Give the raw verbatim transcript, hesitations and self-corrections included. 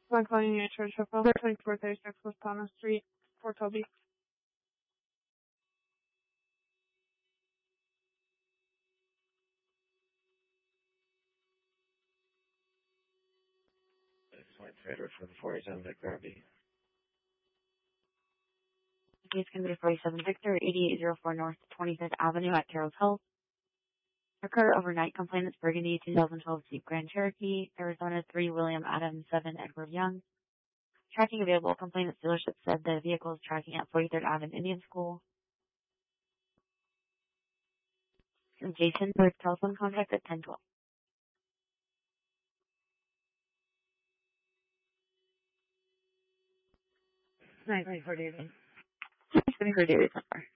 one calling you Church of Phil, twenty-four thirty-six West Thomas Street, Fort Toby. Point Trader for the forty-seven Victor R V. Case can be forty-seven Victor, eighty-eight oh four North twenty-fifth Avenue at Carroll's Health. Occur overnight. Complainants Burgundy, twenty twelve Jeep Grand Cherokee, Arizona three William Adams, seven Edward Young. Tracking available. Complainant's dealership said the vehicle is tracking at forty-third Avenue Indian School. And Jason with telephone contact at ten twelve. nine twenty-four David. nine twenty-four David so far.